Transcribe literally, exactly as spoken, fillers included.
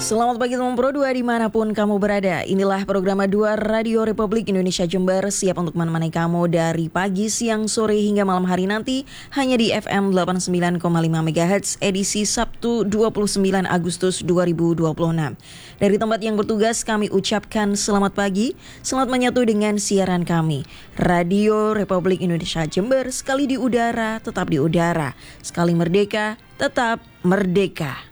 Selamat pagi teman Pro dua dimanapun kamu berada. Inilah program dua Radio Republik Indonesia Jember, siap untuk menemani kamu dari pagi, siang, sore hingga malam hari nanti hanya di F M delapan puluh sembilan koma lima MHz edisi Sabtu dua puluh sembilan Agustus dua ribu dua puluh enam. Dari tempat yang bertugas kami ucapkan selamat pagi, selamat menyatu dengan siaran kami. Radio Republik Indonesia Jember, sekali di udara tetap di udara, sekali merdeka tetap merdeka.